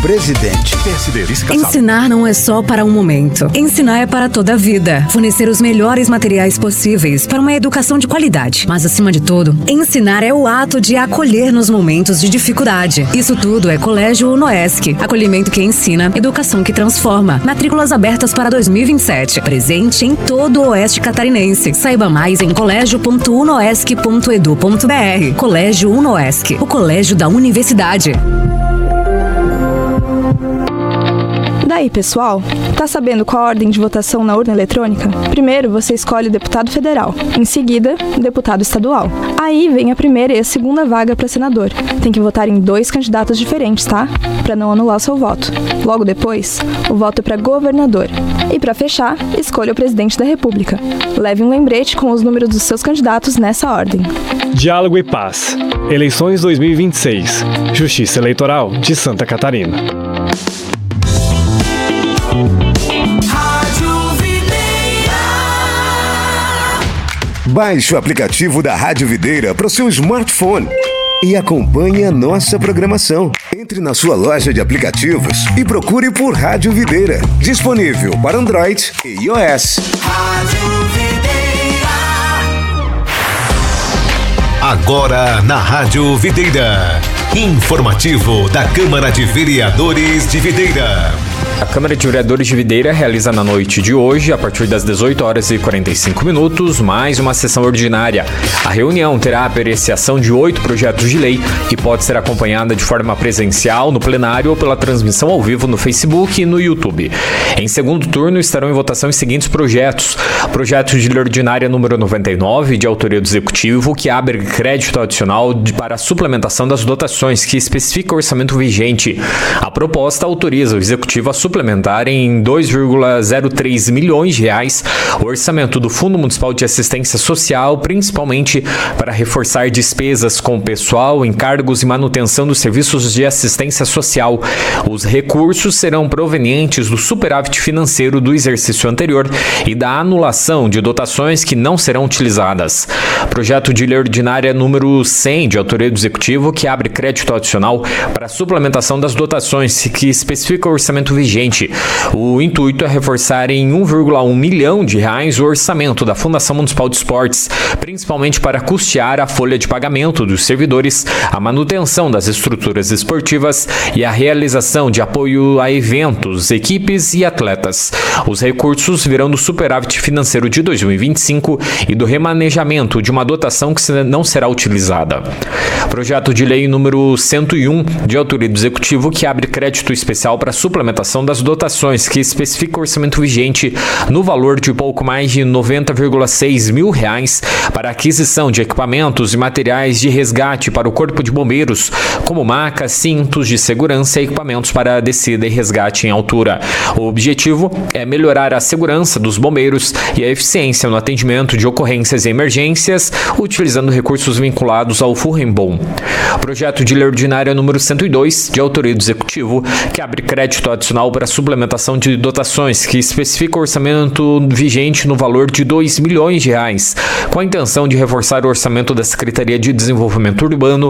presidente. Ensinar não é só para um momento. Ensinar é para toda a vida. Fornecer os melhores materiais possíveis para uma educação de qualidade. Mas, acima de tudo, ensinar é o ato de acolher nos momentos de dificuldade. Isso tudo é Colégio UNOESC. Acolhimento que ensina, educação que transforma. Matrículas abertas para 2027. Presente em todo o Oeste Catarinense. Saiba mais em colégio.unoesc.edu.br. Colégio UNOESC, o colégio da universidade. Daí, pessoal, tá sabendo qual a ordem de votação na urna eletrônica? Primeiro, você escolhe o deputado federal. Em seguida, o deputado estadual. Aí vem a primeira e a segunda vaga para senador. Tem que votar em 2 candidatos diferentes, tá? Para não anular o seu voto. Logo depois, o voto é para governador. E para fechar, escolha o presidente da República. Leve um lembrete com os números dos seus candidatos nessa ordem. Diálogo e Paz. Eleições 2026. Justiça Eleitoral de Santa Catarina. Baixe o aplicativo da Rádio Videira para o seu smartphone e acompanhe a nossa programação. Entre na sua loja de aplicativos e procure por Rádio Videira. Disponível para Android e iOS. Rádio Videira. Agora na Rádio Videira. Informativo da Câmara de Vereadores de Videira. A Câmara de Vereadores de Videira realiza na noite de hoje, a partir das 18h45, mais uma sessão ordinária. A reunião terá a apreciação de 8 projetos de lei e pode ser acompanhada de forma presencial no plenário ou pela transmissão ao vivo no Facebook e no YouTube. Em segundo turno estarão em votação os seguintes projetos. Projeto de lei ordinária número 99, de autoria do Executivo, que abre crédito adicional para a suplementação das dotações, que especifica o orçamento vigente. A proposta autoriza o Executivo a suplementar em 2,03 milhões de reais o orçamento do Fundo Municipal de Assistência Social, principalmente para reforçar despesas com pessoal, encargos e manutenção dos serviços de assistência social. Os recursos serão provenientes do superávit financeiro do exercício anterior e da anulação de dotações que não serão utilizadas. Projeto de lei ordinária número 100, de autoria do Executivo, que abre crédito adicional para a suplementação das dotações, que especifica o orçamento vigente. O intuito é reforçar em 1,1 milhão de reais o orçamento da Fundação Municipal de Esportes, principalmente para custear a folha de pagamento dos servidores, a manutenção das estruturas esportivas e a realização de apoio a eventos, equipes e atletas. Os recursos virão do superávit financeiro de 2025 e do remanejamento de uma dotação que não será utilizada. Projeto de lei número 101, de autoria do Executivo, que abre crédito especial para a suplementação das dotações, que especifica o orçamento vigente no valor de pouco mais de 90,6 mil reais para a aquisição de equipamentos e materiais de resgate para o Corpo de Bombeiros, como macas, cintos de segurança e equipamentos para descida e resgate em altura. O objetivo é melhorar a segurança dos bombeiros e a eficiência no atendimento de ocorrências e emergências, utilizando recursos vinculados ao FURREMBOM. Projeto de lei ordinária número 102, de autoria do Executivo, que abre crédito adicional para a suplementação de dotações, que especifica o orçamento vigente no valor de 2 milhões de reais, com a intenção de reforçar o orçamento da Secretaria de Desenvolvimento Urbano